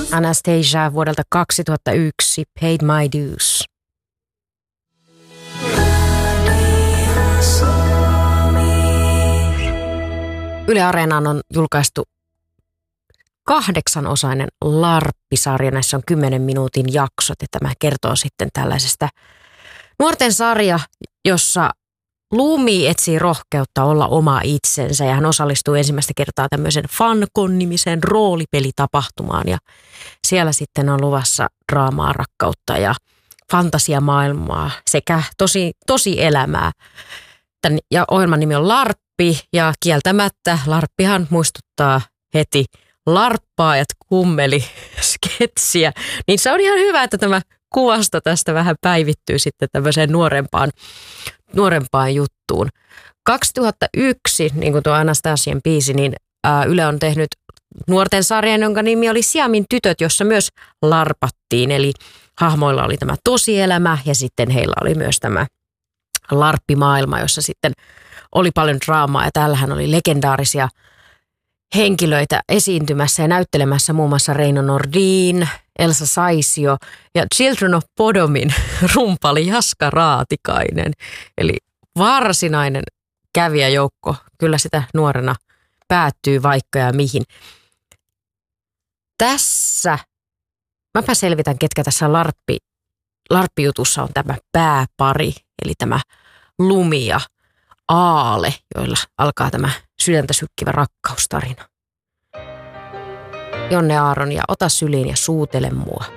Anastasia vuodelta 2001, Paid My Dues. Yle Areenaan on julkaistu 8-osainen Larppi-sarja. Näissä on 10 minuutin jaksot ja tämä kertoo sitten tällaisesta nuorten sarja, jossa Lumi etsii rohkeutta olla oma itsensä ja hän osallistuu ensimmäistä kertaa tämmöisen FanCon-nimisen roolipelitapahtumaan ja siellä sitten on luvassa draamaa, rakkautta ja fantasiamaailmaa sekä tosi elämää. Ja ohjelman nimi on Larppi ja kieltämättä Larppihan muistuttaa heti Larppaajat kummeli sketsiä, niin se on ihan hyvä, että tämä kuvasto tästä vähän päivittyy sitten tämmöiseen nuorempaan juttuun. 2001, niin kuin tuo Anastasian biisi, niin Yle on tehnyt nuorten sarjan, jonka nimi oli Siamin tytöt, jossa myös larpattiin. Eli hahmoilla oli tämä tosielämä ja sitten heillä oli myös tämä larppimaailma, jossa sitten oli paljon draamaa. Ja täällähän oli legendaarisia henkilöitä esiintymässä ja näyttelemässä muun muassa Reino Nordin, Elsa Saisio ja Children of Bodomin rumpali Jaska Raatikainen. Eli varsinainen kävijäjoukko, kyllä sitä nuorena päättyy vaikka ja mihin. Tässä, mäpä selvitän ketkä tässä Larppijutussa on tämä pääpari, eli tämä Lumi ja Aale, joilla alkaa tämä sydäntä sykkivä rakkaustarina. Jonne Aaron ja ota syliin ja suutele mua.